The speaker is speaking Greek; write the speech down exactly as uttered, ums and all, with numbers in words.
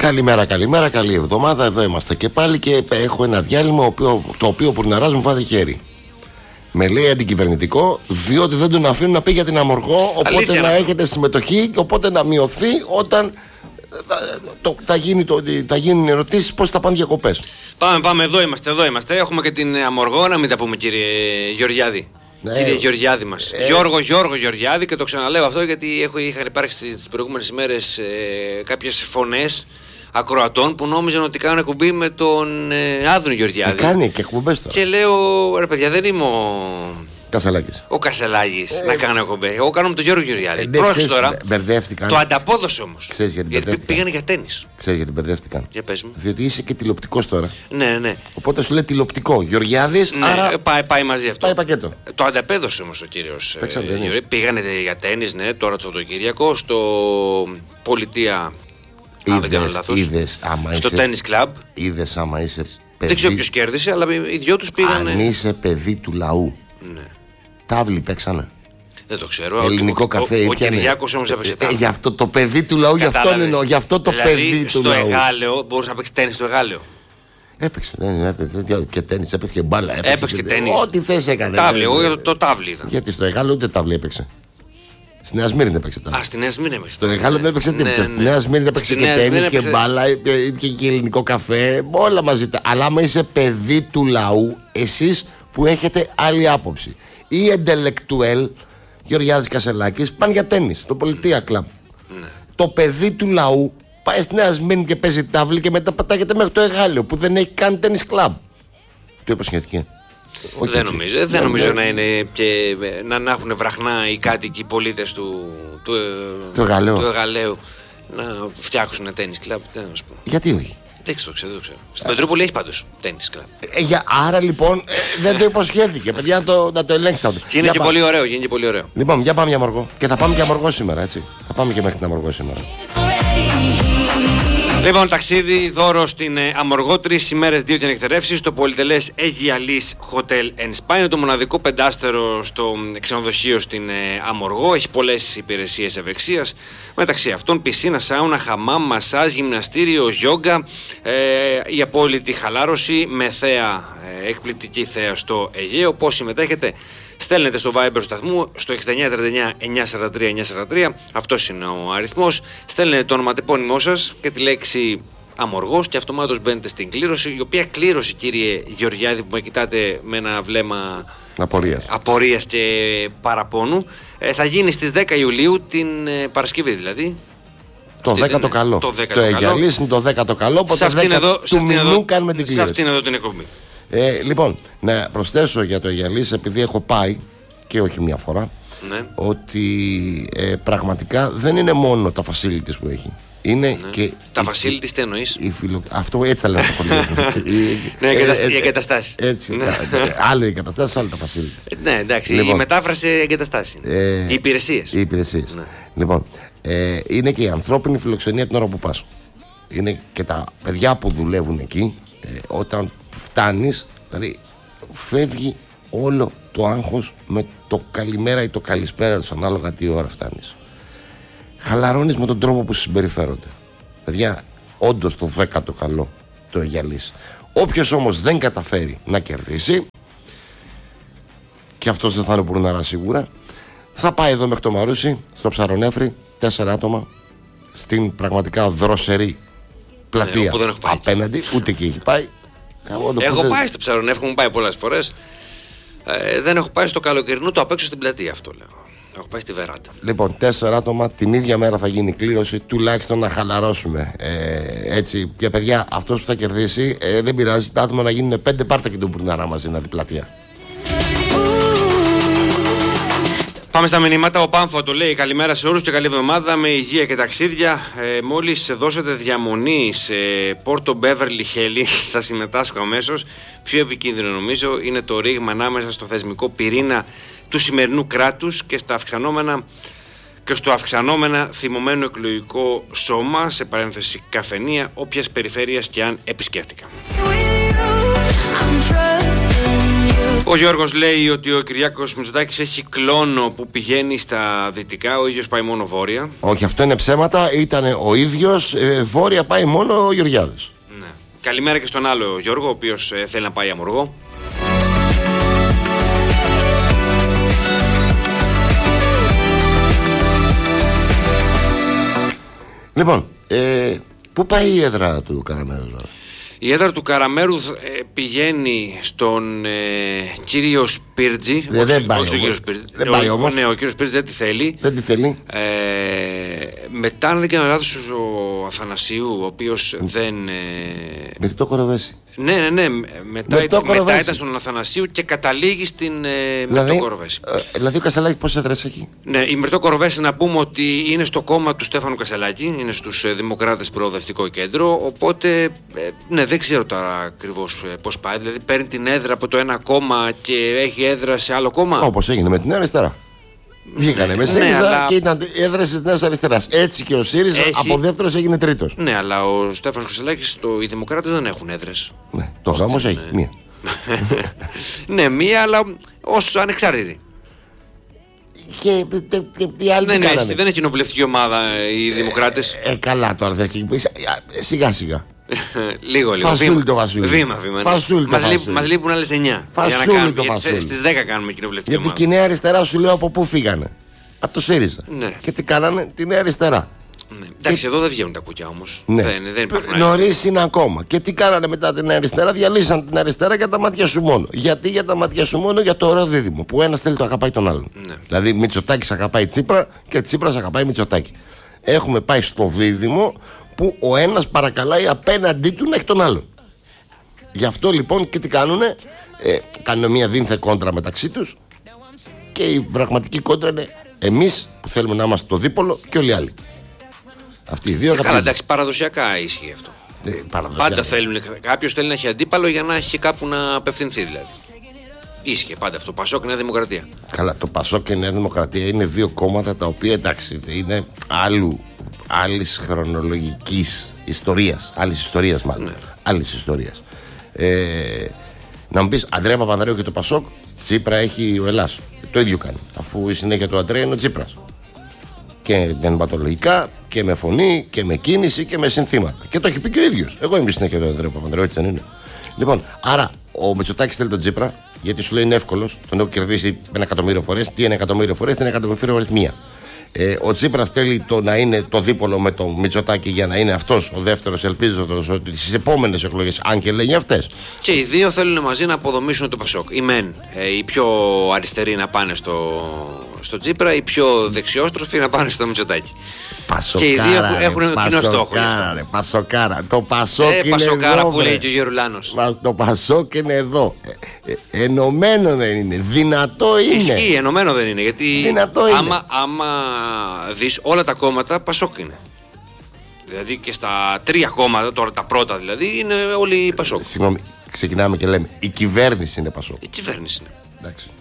Καλημέρα, καλημέρα, καλή εβδομάδα. Εδώ είμαστε και πάλι και έχω ένα διάλειμμα οποίο, το οποίο που να μου βάζει χέρι. Με λέει αντικυβερνητικό, διότι δεν τον αφήνουν να πει για την Αμοργό. Οπότε αλήθεια, να έχετε συμμετοχή και οπότε να μειωθεί όταν θα, το, θα, γίνει το, θα γίνουν ερωτήσεις πώς θα πάνε διακοπές. Πάμε, πάμε, εδώ είμαστε, εδώ είμαστε. Έχουμε και την Αμοργό, να μην τα πούμε, κύριε Γεωργιάδη. Ναι, κύριε Γεωργιάδη μας. Ε, Γιώργο, Γιώργο Γεωργιάδη, και το ξαναλέω αυτό γιατί έχω, είχαν υπάρξει τις προηγούμενες ημέρες ε, κάποιες φωνές ακροατών που νόμιζαν ότι κάνουν εκπομπή με τον ε, Άδωνη Γεωργιάδη. Και κάνει και εκπομπές τώρα. Και λέω, ρε παιδιά, δεν είμαι ο Κασελάκης. Ο Κασελάκης ε, να κάνω εκπομπή. Εγώ κάνω με τον Γιώργο Γεωργιάδη. Ε, ναι, Πρόσεχε τώρα. Μπερδεύτηκαν. Το ανταπόδωσε όμως. Ξέρεις γιατί, γιατί πήγανε για τένις. Ξέρεις γιατί μπερδεύτηκαν. Για πες μου. Διότι είσαι και τηλεοπτικός τώρα. Ναι, ναι. Οπότε σου λέει τηλεοπτικό. Γεωργιάδης. Ναι, άρα πάει, πάει μαζί αυτό. Πάει πακέτο. Το ανταπέδωσε όμως ο κύριος. Ε, πήγανε για τένις, ναι, τώρα το Σαββατοκύριακο στο Πολιτεία. Είδες, είδες, άμα στο είσαι, τένις κλαμπ. Είδες άμα είσαι παιδί. Δεν ξέρω ποιος κέρδισε, αλλά οι δυο τους πήγανε. Αν είσαι παιδί του λαού. Ναι. Τάβλη παίξανε. Δεν το ξέρω. Ελληνικό ο, καφέ. Ο, ο, ο Κυριάκος όμως έπαιξε τάβλη. Ε, γι' αυτό το παιδί του λαού, γι' αυτό εννοώ. Γι' αυτό το δηλαδή, παιδί στο του λαού. Στο Εγάλεο μπορούσε να παίξει τένις στο Εγάλεο. Έπαιξε, δεν έπαιξε και τένις, έπαιξε και μπάλα. Έπαιξε, έπαιξε και τένις. Ό,τι θες έκανε. Τάβλη, εγώ για το, το τάβλη είδα. Γιατί στο Εγάλεο ούτε τάβλη έπαιξε. Στη Νέα Σμύρνη έπαιξε τάβλη. Α, στη Νέα Σμύρνη έπαιξε. Στο Εγάλεο δεν έπαιξε τίποτα. Στη Νέα Σμύρνη έπαιξε και τένις και μπάλα, ήπια και ελληνικό καφέ. Όλα μαζί. Αλλά άμα είσαι παιδί του λαού, εσείς που έχετε άλλη άποψη. Ή εντελεκτουέλ, Γεωργιάδης Κασελάκης, πάνε για τένις στο Πολιτεία Κλαμπ. Ναι. Το παιδί του λαού πάει στη Νέα Σμύρνη και παίζει τάβλη και μετά πατάγεται μέχρι το Εγάλεο που δεν έχει καν τένις κλαμπ. Το υποσχέθηκε. Όχι, δεν νομίζω, δεν, δεν νομίζω να, είναι και, να, να έχουν βραχνά οι κάτοικοι οι πολίτες του, του, του, Εγαλαίου. του Εγαλαίου να φτιάξουν τένις κλαμπ. Γιατί όχι. Δεν ξέρω, δεν το ξέρω. Στην Πετρούπολη έχει πάντως τένις κλαμπ. Ε, για, άρα λοιπόν ε, δεν το υποσχέθηκε. Παιδιά, να το, να το ελέγξετε. Και είναι και πά... πολύ ωραίο, είναι και πολύ ωραίο. Λοιπόν, για πάμε για Αμοργό. Και θα πάμε και Αμοργό σήμερα, έτσι. Θα πάμε και μέχρι την Αμοργό σήμερα. Λοιπόν, ταξίδι, δώρο στην ε, Αμοργό, τρεις ημέρες, δύο διανυκτερεύσεις στο πολυτελές Αιγιαλής Hotel and Spa. Είναι το μοναδικό πεντάστερο στο ξενοδοχείο στην ε, Αμοργό. Έχει πολλές υπηρεσίες ευεξίας. Μεταξύ αυτών, πισίνα, σάουνα, χαμάμ, μασάζ, γυμναστήριο, γιόγκα, ε, η απόλυτη χαλάρωση με θέα, ε, εκπληκτική θέα στο Αιγαίο. Πώς συμμετέχετε? Στέλνετε στο Viber του σταθμού στο εξήντα εννιά τριάντα εννιά εννιακόσια σαράντα τρία εννιακόσια σαράντα τρία. Αυτός είναι ο αριθμός. Στέλνετε το ονοματεπώνυμό σας και τη λέξη Αμοργός και αυτομάτως μπαίνετε στην κλήρωση. Η οποία κλήρωση, κύριε Γεωργιάδη, που με κοιτάτε με ένα βλέμμα απορίας, απορίας και παραπόνου, ε, θα γίνει στις δέκα Ιουλίου, την ε, Παρασκευή δηλαδή. Το δέκατο καλό. Το, δέκατο το Αιγιαλής είναι το δέκατο καλό. Οπότε το δέκατο του μηνού κάνουμε την κλήρωση. Σε αυτήν εδώ την εκπομπή. Ε, λοιπόν, να προσθέσω για το Αιγιαλής, επειδή έχω πάει και όχι μια φορά, ναι, ότι ε, πραγματικά δεν είναι μόνο τα facilities που έχει. Είναι ναι. και τα facilities τι εννοείς? Φιλο... Αυτό έτσι θα λέω στο χωριό. Ναι, οι εγκαταστάσεις. Έτσι. Άλλο οι εγκαταστάσεις, άλλο τα facilities. Ναι, εντάξει. Η μετάφραση εγκαταστάσεις. Οι υπηρεσίες. Οι υπηρεσίες. Λοιπόν, είναι και η ανθρώπινη φιλοξενία την ώρα που πας. Είναι και τα παιδιά που δουλεύουν εκεί, όταν φτάνεις, δηλαδή φεύγει όλο το άγχος με το καλημέρα ή το καλησπέρα τους, ανάλογα τι ώρα φτάνεις. Χαλαρώνεις με τον τρόπο που συμπεριφέρονται. Παιδιά, όντως το δέκατο καλό το Αιγιαλής. Όποιος όμως δεν καταφέρει να κερδίσει, και αυτός δεν θα είναι Μπουρναρά σίγουρα, θα πάει εδώ μέχρι το Μαρούσι, στο Ψαρονέφρι, τέσσερα άτομα, στην πραγματικά δροσερή πλατεία ναι, απέναντι, ούτε εκεί έχει πάει. Έχω πάει στο Ψαρονέφρι, έχω πάει πολλές φορές. Ε, δεν έχω πάει στο καλοκαιρινό, το απ' έξω στην πλατεία, αυτό λέω. Έχω πάει στη βεράντα. Λοιπόν, τέσσερα άτομα, την ίδια μέρα θα γίνει η κλήρωση, τουλάχιστον να χαλαρώσουμε. Ε, έτσι, και παιδιά, αυτός που θα κερδίσει, ε, δεν πειράζει, τα άτομα να γίνουν πέντε, πάρτε και τον Μπουρναρά μαζί να δει πλατεία. Πάμε στα μηνύματα. Ο Πάμφο το λέει: καλημέρα σε όλους και καλή εβδομάδα με υγεία και ταξίδια. Ε, μόλις δώσετε διαμονή σε Πόρτο Μπέβερλι Χέλι, θα συμμετάσχω αμέσως. Πιο επικίνδυνο νομίζω είναι το ρήγμα ανάμεσα στο θεσμικό πυρήνα του σημερινού κράτους και, στα αυξανόμενα, και στο αυξανόμενα θυμωμένο εκλογικό σώμα, σε παρένθεση καφενεία, όποιας περιφέρειας και αν επισκέφτηκα. Ο Γιώργος λέει ότι ο Κυριάκος Μητσοτάκης έχει κλόνο που πηγαίνει στα δυτικά, ο ίδιος πάει μόνο βόρεια. Όχι, αυτό είναι ψέματα, ήταν ο ίδιος, ε, βόρεια πάει μόνο ο Γεωργιάδης. Ναι. Καλημέρα και στον άλλο Γιώργο, ο οποίος ε, θέλει να πάει Αμοργό. Λοιπόν, ε, πού πάει η έδρα του Καραμέλου τώρα? Η έδρα του Καραμέρου ε, πηγαίνει στον ε, κύριο Σπίρτζη. Δεν, δεν πάει, όχι στον κύριο Σπίρτζη. Δεν ο, πάει όμως. Ναι, ο κύριος Σπίρτζη δεν τη θέλει. Δεν τη θέλει. Ε, μετά, αν δεν κάνω λάθος, ο Αθανασίου, ο οποίος δεν. Ε... Με το Κοροβέση. Ναι, ναι, ναι. Μετά, με ήταν, μετά ήταν στον Αθανασίου και καταλήγει στην ε, δηλαδή, Μυρτώ Κοροβέση. Ε, δηλαδή ο Κασελάκης πόσες έδρες έχει? Ναι, η Μυρτώ Κοροβέση, να πούμε ότι είναι στο κόμμα του Στέφανου Κασελάκη, είναι στους ε, Δημοκράτες Προοδευτικό Κέντρο. Οπότε, ε, ναι, δεν ξέρω τώρα ακριβώς ε, πώς πάει. Δηλαδή, παίρνει την έδρα από το ένα κόμμα και έχει έδρα σε άλλο κόμμα. Όπως έγινε με την Νέα Αριστερά. Βγήκανε με ΣΥΡΙΖΑ, ναι, αλλά... και ήταν έδρες της Νέας Αριστεράς. Έτσι και ο ΣΥΡΙΖΑ έχει... από δεύτερος έγινε τρίτος. Ναι, αλλά ο Στέφανος Κασελάκης, το... οι Δημοκράτες δεν έχουν έδρες. Ναι, τώρα όμως έχει ναι. μία. Ναι, μία, αλλά ως ανεξάρτητη. Και τι άλλοι δεν, κάνανε. Έχει, δεν έχει κοινοβουλευτική ομάδα οι Δημοκράτες. Ε, ε, καλά τώρα θα έχει. Σιγά σιγά. Λίγο, λίγο. Φασούλη το φασούλη. Βήμα, βήμα. Φασούλη το φασούλη. Μας λείπουν άλλες εννιά. Φασούλη το φασούλη. Στις δέκα κάνουμε κοινοβουλευτική ομάδα. Γιατί η Νέα Αριστερά σου λέω από πού φύγανε. Από το ΣΥΡΙΖΑ. Ναι. Και τι κάνανε, τη Νέα Αριστερά. Ναι. Εντάξει, και... εδώ δεν βγαίνουν τα κουκιά όμως. Ναι. Δεν, δεν υπάρχουν. Νωρίς είναι ακόμα. Και τι κάνανε μετά την αριστερά, διαλύσαν την αριστερά για τα μάτια σου μόνο. Γιατί για τα μάτια σου μόνο, για το ωραίο δίδυμο. Που ένας θέλει το αγαπάει τον άλλον. Ναι. Δηλαδή Μητσοτάκης αγαπάει Τσίπρα και Τσίπρας αγαπάει Μητσοτάκη. Έχουμε πάει στο δίδυμο που ο ένας παρακαλάει απέναντί του να έχει τον άλλον. Γι' αυτό λοιπόν και τι κάνουνε, ε, κάνουν μια δίνθε κόντρα μεταξύ τους. Και η πραγματική κόντρα είναι εμείς που θέλουμε να είμαστε το δίπολο και όλοι οι άλλοι. Αυτοί οι δύο. Καλά, εντάξει, παραδοσιακά ισχύει αυτό. Ε, παραδοσιακά. Πάντα θέλουν. Κάποιος θέλει να έχει αντίπαλο για να έχει κάπου να απευθυνθεί δηλαδή. Ίσχυε πάντα αυτό. Πασόκ και Νέα Δημοκρατία. Καλά, το Πασόκ και η Νέα Δημοκρατία είναι δύο κόμματα τα οποία εντάξει είναι άλλου, άλλης χρονολογικής ιστορίας. Άλλης ιστορίας μάλλον. Ναι. Άλλης ιστορίας. Ε, να μου πεις, Ανδρέα Παπανδρέου και το Πασόκ, Τσίπρα έχει ο Ελλάς. Το ίδιο κάνει. Αφού η συνέχεια του Ανδρέα είναι ο Τσίπρας. Και ενηματολογικά και με φωνή και με κίνηση και με συνθήματα. Και το έχει πει και ο ίδιος. Εγώ είμαι συνέχεια του Ανδρέα Παπανδρέου, έτσι δεν είναι? Λοιπόν, άρα ο Μητσοτάκης θέλει τον Τσίπρα, γιατί σου λέει είναι εύκολος. Τον έχω κερδίσει ένα εκατομμύριο φορές. Τι ένα εκατομμύριο φορές, τι ένα εκατομμύριο φορές μία. Ε, ο Τσίπρας θέλει το να είναι το δίπολο με τον Μητσοτάκη για να είναι αυτός ο δεύτερος, ελπίζοντας ότι στις επόμενες εκλογές, αν και λέγει αυτές. Και οι δύο θέλουν μαζί να αποδομήσουν το Πασόκ. Οι μεν, ε, οι πιο αριστεροί να πάνε στο, στο Τσίπρα, οι πιο δεξιόστροφοι να πάνε στο Μητσοτάκη. Πασοκάρα, και οι δύο έχουν, έχουν κοινό στόχο. Ρε, πασοκάρα. Το Πασόκ ε, είναι πασοκάρα εδώ. Που λέει και ο Γερουλάνος. Το Πασόκ είναι εδώ. Ε, ε, ενωμένο δεν είναι. Δυνατό είναι. Ισχύει, ενωμένο δεν είναι. Γιατί δυνατό άμα, είναι. άμα δεις όλα τα κόμματα Πασόκ είναι. Δηλαδή και στα τρία κόμματα, τώρα τα πρώτα δηλαδή, είναι όλοι Πασόκ. Συγγνώμη, ξεκινάμε και λέμε η κυβέρνηση είναι Πασόκ. Η κυβέρνηση είναι. Εντάξει.